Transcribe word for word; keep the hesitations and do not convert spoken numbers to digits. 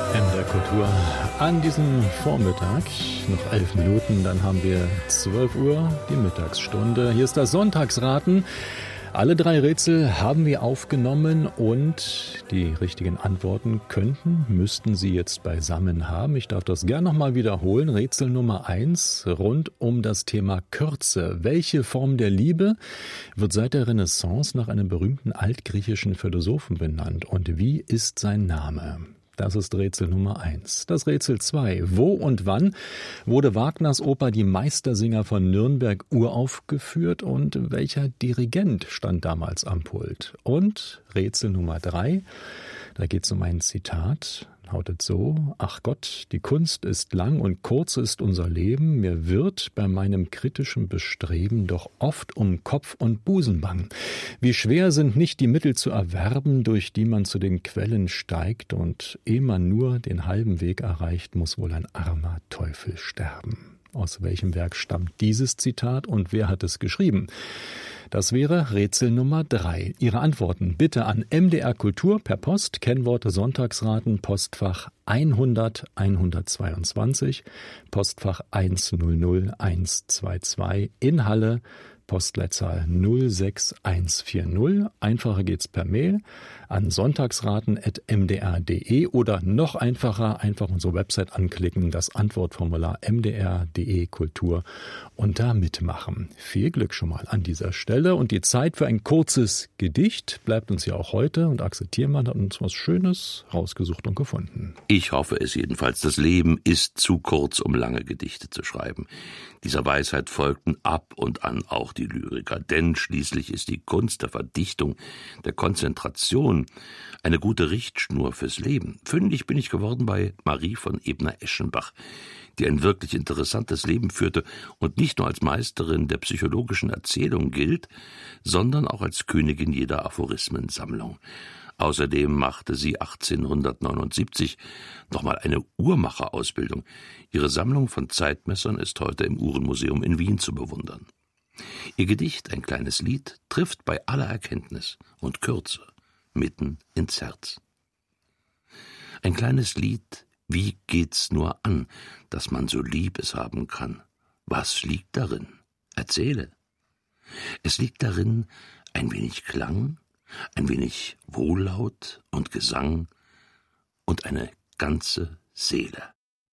M D R Kultur an diesem Vormittag. Noch elf Minuten, dann haben wir zwölf Uhr, die Mittagsstunde. Hier ist das Sonntagsraten. Alle drei Rätsel haben wir aufgenommen und die richtigen Antworten könnten, müssten Sie jetzt beisammen haben. Ich darf das gern nochmal wiederholen. Rätsel Nummer eins rund um das Thema Kürze. Welche Form der Liebe wird seit der Renaissance nach einem berühmten altgriechischen Philosophen benannt und wie ist sein Name? Das ist Rätsel Nummer eins. Das Rätsel zwei. Wo und wann wurde Wagners Oper Die Meistersinger von Nürnberg uraufgeführt und welcher Dirigent stand damals am Pult? Und Rätsel Nummer drei. Da geht es um ein Zitat. Lautet so: Ach Gott, die Kunst ist lang und kurz ist unser Leben. Mir wird bei meinem kritischen Bestreben doch oft um Kopf und Busen bang. Wie schwer sind nicht die Mittel zu erwerben, durch die man zu den Quellen steigt, und ehe man nur den halben Weg erreicht, muss wohl ein armer Teufel sterben. Aus welchem Werk stammt dieses Zitat und wer hat es geschrieben? Das wäre Rätsel Nummer drei. Ihre Antworten bitte an M D R Kultur per Post, Kennworte Sonntagsraten, Postfach hundert hundertzweiundzwanzig, Postfach eins null null eins zwei zwei in Halle, Postleitzahl null sechs eins vier null. Einfacher geht's per Mail an sonntagsraten at m d r punkt d e oder noch einfacher, einfach unsere Website anklicken, das Antwortformular m d r punkt d e Kultur und da mitmachen. Viel Glück schon mal an dieser Stelle und die Zeit für ein kurzes Gedicht bleibt uns ja auch heute und Axel Thiermann hat uns was Schönes rausgesucht und gefunden. Ich hoffe es jedenfalls. Das Leben ist zu kurz, um lange Gedichte zu schreiben. Dieser Weisheit folgten ab und an auch die Lyriker, denn schließlich ist die Kunst der Verdichtung, der Konzentration eine gute Richtschnur fürs Leben. Fündig bin ich geworden bei Marie von Ebner-Eschenbach, die ein wirklich interessantes Leben führte und nicht nur als Meisterin der psychologischen Erzählung gilt, sondern auch als Königin jeder Aphorismensammlung. Außerdem machte sie achtzehnhundertneunundsiebzig nochmal eine Uhrmacherausbildung. Ihre Sammlung von Zeitmessern ist heute im Uhrenmuseum in Wien zu bewundern. Ihr Gedicht, ein kleines Lied, trifft bei aller Erkenntnis und Kürze mitten ins Herz. Ein kleines Lied, wie geht's nur an, dass man so lieb es haben kann? Was liegt darin? Erzähle. Es liegt darin ein wenig Klang, ein wenig Wohllaut und Gesang und eine ganze Seele.